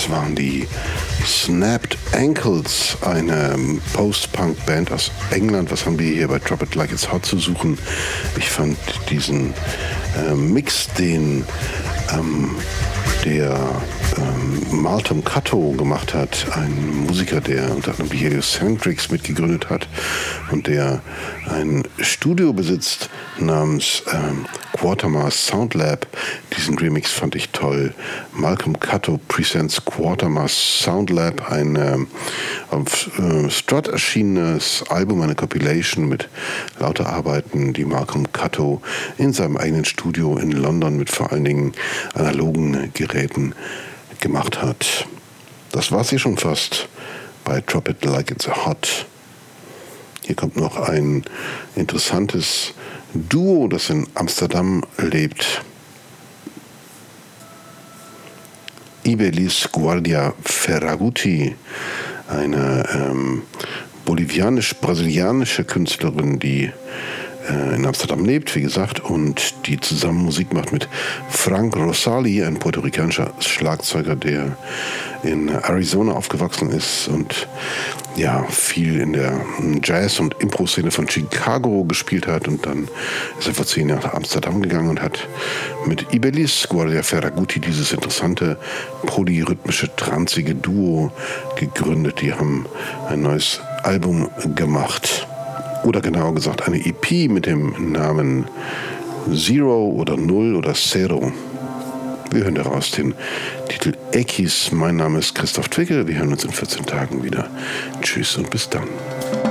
Das waren die Snapped Ankles, eine Post-Punk-Band aus England. Was haben wir hier bei Drop It Like It's Hot zu suchen? Ich fand diesen Mix, den der Malcolm Cutto gemacht hat, ein Musiker, der unter anderem die Heliocentrics mitgegründet hat und der ein Studio besitzt namens Quatermass Sound Lab. Diesen Remix fand ich toll. Malcolm Cutto presents Quatermass Sound Lab, ein auf Strut erschienenes Album, eine Compilation mit lauter Arbeiten, die Malcolm Cutto in seinem eigenen Studio in London mit vor allen Dingen analogen Geräten gemacht hat. Das war's hier schon fast bei Drop It Like It's Hot. Hier kommt noch ein interessantes Duo, das in Amsterdam lebt. Ibelis Guardia Ferragutti, eine bolivianisch-brasilianische Künstlerin, die in Amsterdam lebt, wie gesagt, und die zusammen Musik macht mit Frank Rosali, ein puerto-ricanischer Schlagzeuger, der in Arizona aufgewachsen ist und ja, viel in der Jazz- und Impro-Szene von Chicago gespielt hat, und dann ist er vor 10 Jahren nach Amsterdam gegangen und hat mit Ibelis Guardia Ferragutti dieses interessante polyrhythmische, tranzige Duo gegründet. Die haben ein neues Album gemacht. Oder genauer gesagt eine EP mit dem Namen Zero oder Null oder Zero. Wir hören daraus den Titel Ekis. Mein Name ist Christoph Twickel. Wir hören uns in 14 Tagen wieder. Tschüss und bis dann.